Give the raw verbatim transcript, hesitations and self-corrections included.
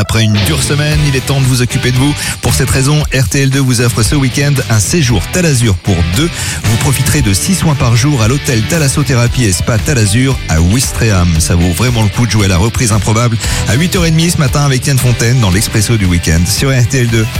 Après une dure semaine, il est temps de vous occuper de vous. Pour cette raison, R T L deux vous offre ce week-end un séjour Talazur pour deux. Vous profiterez de six soins par jour à l'hôtel Thalassothérapie et Spa Talazur à Ouistreham. Ça vaut vraiment le coup de jouer à la reprise improbable à huit heures trente ce matin avec Yann Fontaine dans l'Expresso du week-end sur R T L deux.